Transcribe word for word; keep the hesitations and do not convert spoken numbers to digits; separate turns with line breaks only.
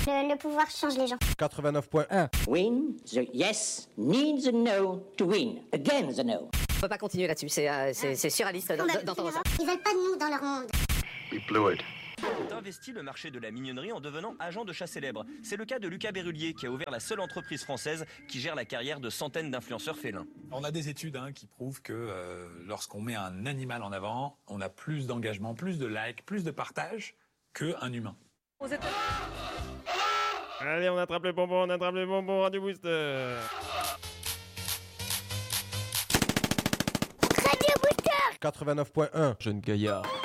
Le, le pouvoir change les gens.
quatre-vingt-neuf point un.
Win the yes needs a no to win. Again the no.
On peut pas continuer là-dessus, c'est, euh, c'est, c'est surréaliste d'en- d'entendre ça.
Ils veulent pas de nous dans leur monde.
We blew it.
ont investi le marché de la mignonnerie en devenant agent de chat célèbre. C'est le cas de Lucas Berrulier qui a ouvert la seule entreprise française qui gère la carrière de centaines d'influenceurs félins.
On a des études hein, qui prouvent que euh, lorsqu'on met un animal en avant, on a plus d'engagement, plus de likes, plus de partage qu'un humain.
Allez, on attrape les bonbons, on attrape les bonbons, Radio Booster.
Radio Booster
quatre-vingt-neuf point un.
Jeune gaillard.